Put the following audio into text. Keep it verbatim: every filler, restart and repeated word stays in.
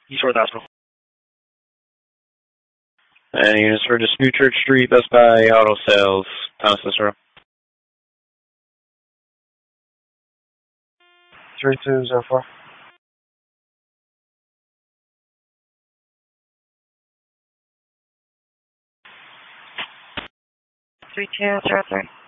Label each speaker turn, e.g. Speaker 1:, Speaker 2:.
Speaker 1: East North Hospital.
Speaker 2: And units for just New Church Street, Best Buy Auto Sales, Thomas Cicero.
Speaker 1: three two zero four.
Speaker 3: three two zero three.